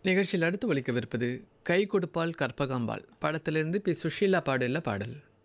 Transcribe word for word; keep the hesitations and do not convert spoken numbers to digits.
நிகழ்ச்சியில் அடுத்து ஒலிக்கவிருப்பது கை கொடுப்பால் கற்பகாம்பாள் படத்திலிருந்து பி சுஷீலா பாடல பாடல்.